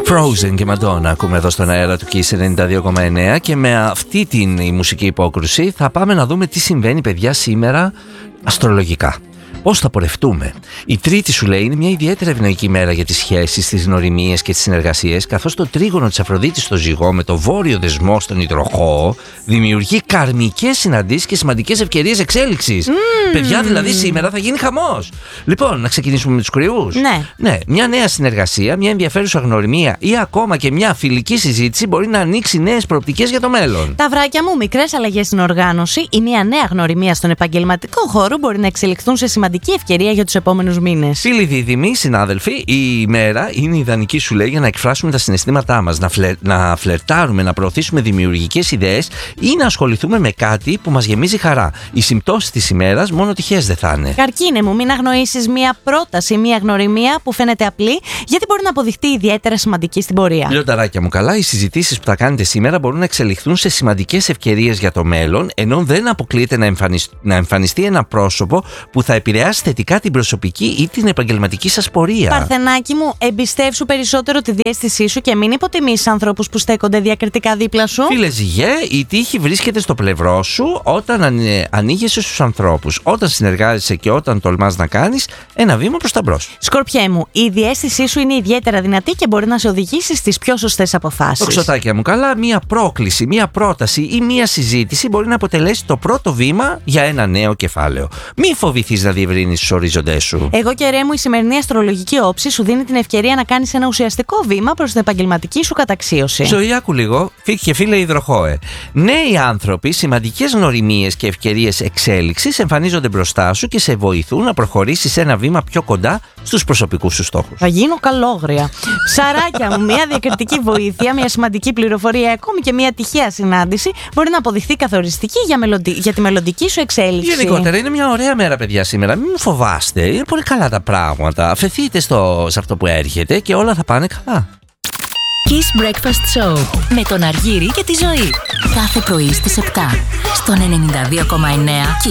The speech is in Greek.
Frozen και Madonna ακούμε εδώ στον αέρα του Kiss 92,9 και με αυτή την η μουσική υπόκρουση θα πάμε να δούμε τι συμβαίνει, παιδιά, σήμερα αστρολογικά. Πώς θα πορευτούμε. Η Τρίτη, σου λέει, είναι μια ιδιαίτερα ευνοϊκή μέρα για τις σχέσεις, τις γνωριμίες και τις συνεργασίες, καθώς το τρίγωνο της Αφροδίτης στο Ζυγό με το βόρειο δεσμό στον Υδροχόο δημιουργεί καρμικές συναντήσεις και σημαντικές ευκαιρίες εξέλιξης. Παιδιά, δηλαδή σήμερα θα γίνει χαμός. Λοιπόν, να ξεκινήσουμε με τους Κρυούς. Ναι, μια νέα συνεργασία, μια ενδιαφέρουσα γνωριμία ή ακόμα και μια φιλική συζήτηση μπορεί να ανοίξει νέες προοπτικές για το μέλλον. Ταυράκια μου, μικρές αλλαγές στην οργάνωση ή μια νέα γνωριμία στον επαγγελματικό χώρο μπορεί να εξελιχθούν σε σημαντική ευκαιρία για τους επόμενους μήνες. Φίλοι δίδυμοι, συνάδελφοι, η ημέρα είναι ιδανική, σου λέει, για να εκφράσουμε τα συναισθήματά μας, να φλερτάρουμε, να προωθήσουμε δημιουργικές ιδέες ή να ασχοληθούμε με κάτι που μας γεμίζει χαρά. Οι συμπτώσεις της ημέρας μόνο τυχαίες δεν θα είναι. Καρκίνε μου, μην αγνοήσεις μια πρόταση, μια γνωριμία που φαίνεται απλή, γιατί μπορεί να αποδειχτεί ιδιαίτερα σημαντική στην πορεία. Λιονταράκια μου, καλά, οι συζητήσεις που θα κάνετε σήμερα μπορούν να εξελιχθούν σε σημαντικές ευκαιρίες για το μέλλον, ενώ δεν αποκλείεται να εμφανιστεί ένα πρόσωπο που θα επηρεάσει θετικά την προσωπική ή την επαγγελματική σας πορεία. Παρθενάκι μου, εμπιστεύσου περισσότερο τη διαίσθησή σου και μην υποτιμήσεις ανθρώπους που στέκονται διακριτικά δίπλα σου. Φίλε Ζυγέ, η τύχη βρίσκεται στο πλευρό σου όταν ανοίγεσαι στους ανθρώπους, όταν συνεργάζεσαι και όταν τολμάς να κάνεις ένα βήμα προς τα μπρος. Σκορπιέ μου, η διαίσθησή σου είναι ιδιαίτερα δυνατή και μπορεί να σε οδηγήσει στις πιο σωστές αποφάσεις. Τοξοτάκια μου, καλά, μία πρόκληση, μία πρόταση ή μία συζήτηση μπορεί να αποτελέσει το πρώτο βήμα για ένα νέο κεφάλαιο. Μη φοβηθείς να διευρύνεις τους οριζοντές σου. Εγώ και ρε μου, η σημερινή αστρολογική όψη σου δίνει την ευκαιρία να κάνεις ένα ουσιαστικό βήμα προς την επαγγελματική σου καταξίωση. Ζωή, άκου λίγο, και φίλε Υδροχόε. Νέοι άνθρωποι, σημαντικές γνωριμίες και ευκαιρίες εξέλιξης εμφανίζονται μπροστά σου και σε βοηθούν να προχωρήσεις ένα βήμα πιο κοντά στους προσωπικούς σου στόχους. Θα γίνω καλόγρια. Ψαράκια μου, μια διακριτική βοήθεια, μια σημαντική πληροφορία, ακόμη και μια τυχαία συνάντηση μπορεί να αποδειχθεί καθοριστική για τη μελλοντική σου εξέλιξη. Γενικότερα, είναι μια ωραία μέρα, παιδιά, σήμερα. Μην φοβάστε, είναι πολύ καλά τα πράγματα. Αφεθείτε σε αυτό που έρχεται και όλα θα πάνε καλά. Kiss Breakfast Show με τον Αργύρη και τη Ζωή. Κάθε πρωί στις 7 στον 92,9 Kiss.